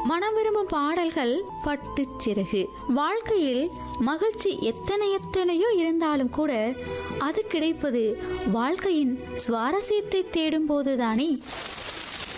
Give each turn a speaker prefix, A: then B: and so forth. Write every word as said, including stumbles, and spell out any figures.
A: மனம் விரும்பும் பாடல்கள் பட்டு சிறகு. வாழ்க்கையில் மகிழ்ச்சி எத்தனை எத்தனையோ இருந்தாலும் கூட அது கிடைப்பது வாழ்க்கையின் சுவாரஸ்யத்தை தேடும் போதுதானே.